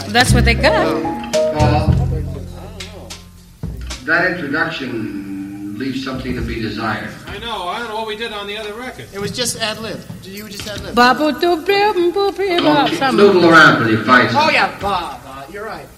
That's what they got. Paul, that introduction leaves something to be desired. I know what we did on the other record. It was just ad-lib. You just ad-lib. Babu do brim, boo brim, Noodle around with your vices. Oh, yeah, Bob. You're right.